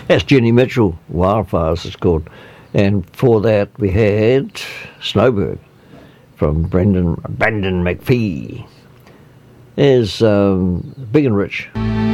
That's Jenny Mitchell, Wildfires it's called. And for that we had Snowbird from Brandon McPhee. There's Big and Rich.